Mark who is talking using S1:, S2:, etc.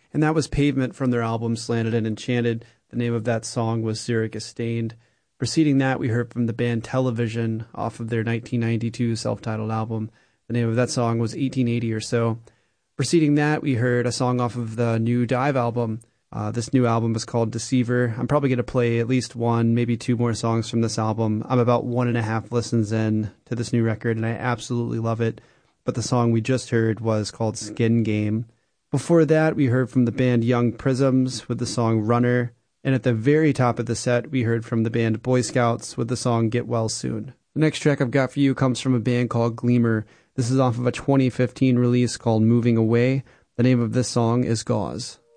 S1: and that was Pavement from their album Slanted and Enchanted. The name of that song was Syracuse Stained. Preceding that, we heard from the band Television off of their 1992 self-titled album. The name of that song was 1880 or so. Preceding that, we heard a song off of the new Dive album. This new album is called Deceiver. I'm probably going to play at least one, maybe two more songs from this album. I'm about 1.5 listens in to this new record, and I absolutely love it. But the song we just heard was called Skin Game. Before that, we heard from the band Young Prisms with the song Runner. And at the very top of the set, we heard from the band Boy Scouts with the song Get Well Soon. The next track I've got for you comes from a band called Gleamer. This is off of a 2015 release called Moving Away. The name of this song is Gauze.